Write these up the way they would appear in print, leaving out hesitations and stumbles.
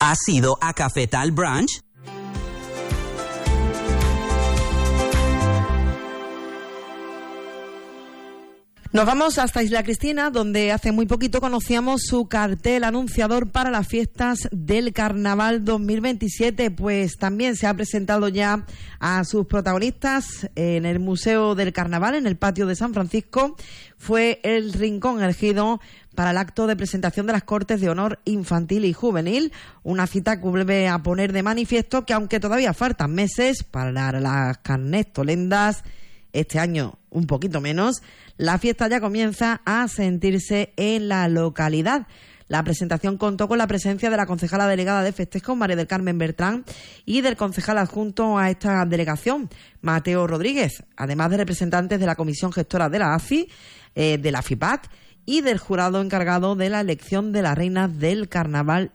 ¿Has ido a Cafetal Brunch? Nos vamos hasta Isla Cristina, donde hace muy poquito conocíamos su cartel anunciador para las fiestas del Carnaval 2027. Pues también se ha presentado ya a sus protagonistas en el Museo del Carnaval, en el patio de San Francisco. Fue el rincón elegido para el acto de presentación de las Cortes de Honor Infantil y Juvenil, una cita que vuelve a poner de manifiesto que, aunque todavía faltan meses para las carnestolendas, este año un poquito menos, la fiesta ya comienza a sentirse en la localidad. La presentación contó con la presencia de la concejala delegada de festejos, María del Carmen Bertrán, y del concejal adjunto a esta delegación, Mateo Rodríguez, además de representantes de la Comisión Gestora de la ACI, de la FIPAC y del jurado encargado de la elección de las reinas del Carnaval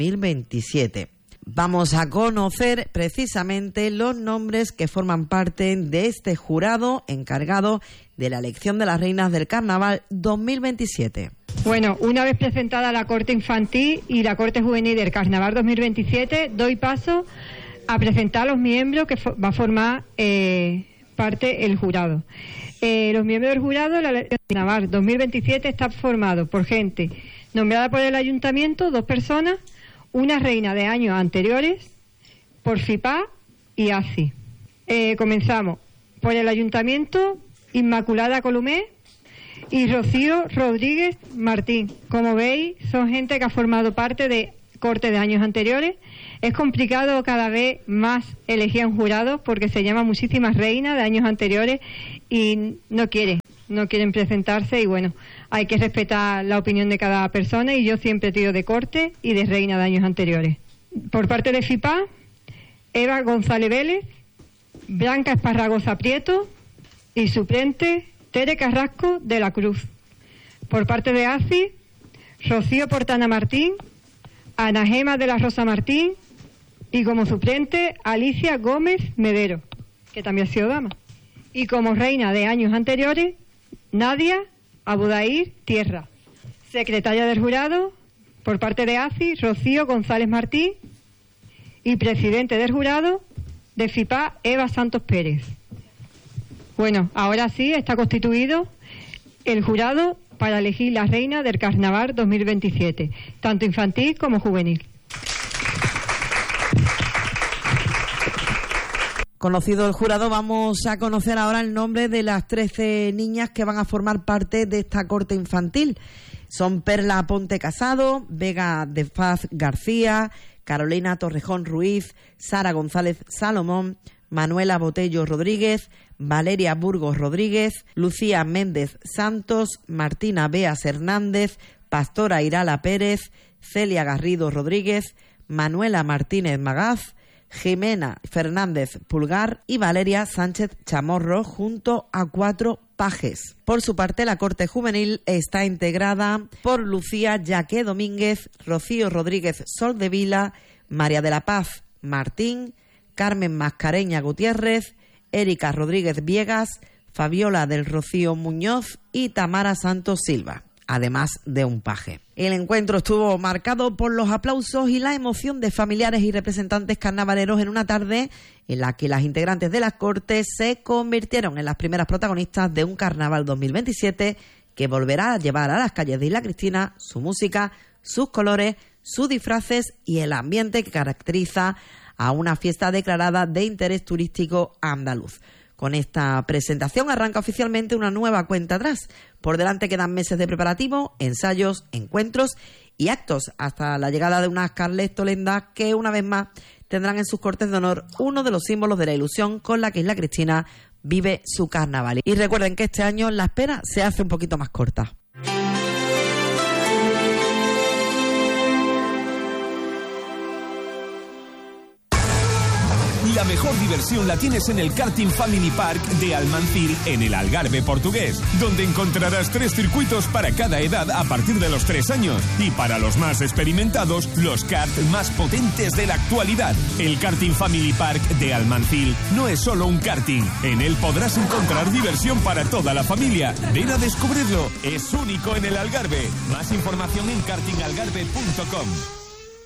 2027. Vamos a conocer precisamente los nombres que forman parte de este jurado encargado de la elección de las reinas del Carnaval 2027. Bueno, una vez presentada la Corte Infantil y la Corte Juvenil del Carnaval 2027, doy paso a presentar a los miembros que va a formar parte el jurado. Los miembros del jurado de la elección del Carnaval 2027 están formados por gente nombrada por el Ayuntamiento, 2 personas, una reina de años anteriores, por FIPA y ACI. Comenzamos por el Ayuntamiento, Inmaculada Columé y Rocío Rodríguez Martín. Como veis, son gente que ha formado parte de cortes de años anteriores. Es complicado cada vez más elegir a un jurado porque se llaman muchísimas reinas de años anteriores y no quieren presentarse, y bueno, hay que respetar la opinión de cada persona, y yo siempre tiro de corte y de reina de años anteriores. Por parte de FIPA, Eva González Vélez, Blanca Esparragosa Prieto y suplente Tere Carrasco de la Cruz. Por parte de ACI, Rocío Portana Martín, Ana Gema de la Rosa Martín y como suplente Alicia Gómez Medero, que también ha sido dama. Y como reina de años anteriores, Nadia Abudair Tierra. Secretaria del jurado, por parte de ACI, Rocío González Martín, y presidente del jurado de FIPA, Eva Santos Pérez. Bueno, ahora sí está constituido el jurado para elegir la reina del Carnaval 2027, tanto infantil como juvenil. Conocido el jurado, vamos a conocer ahora el nombre de las 13 niñas que van a formar parte de esta corte infantil. Son Perla Ponte Casado, Vega de Faz García, Carolina Torrejón Ruiz, Sara González Salomón, Manuela Botello Rodríguez, Valeria Burgos Rodríguez, Lucía Méndez Santos, Martina Beas Hernández, Pastora Irala Pérez, Celia Garrido Rodríguez, Manuela Martínez Magaz, Jimena Fernández Pulgar y Valeria Sánchez Chamorro, junto a 4 pajes. Por su parte, la Corte Juvenil está integrada por Lucía Yaque Domínguez, Rocío Rodríguez Soldevila, María de la Paz Martín, Carmen Mascareña Gutiérrez, Erika Rodríguez Viegas, Fabiola del Rocío Muñoz y Tamara Santos Silva, además de un paje. El encuentro estuvo marcado por los aplausos y la emoción de familiares y representantes carnavaleros en una tarde en la que las integrantes de las Cortes se convirtieron en las primeras protagonistas de un Carnaval 2027 que volverá a llevar a las calles de Isla Cristina su música, sus colores, sus disfraces y el ambiente que caracteriza a una fiesta declarada de interés turístico andaluz. Con esta presentación arranca oficialmente una nueva cuenta atrás. Por delante quedan meses de preparativo, ensayos, encuentros y actos hasta la llegada de unas carnestolendas que una vez más tendrán en sus cortes de honor uno de los símbolos de la ilusión con la que Isla Cristina vive su carnaval. Y recuerden que este año la espera se hace un poquito más corta. La mejor diversión la tienes en el Karting Family Park de Almancil, en el Algarve portugués, donde encontrarás 3 circuitos para cada edad a partir de los 3 años. Y para los más experimentados, los karts más potentes de la actualidad. El Karting Family Park de Almancil no es solo un karting. En él podrás encontrar diversión para toda la familia. Ven a descubrirlo. Es único en el Algarve. Más información en kartingalgarve.com.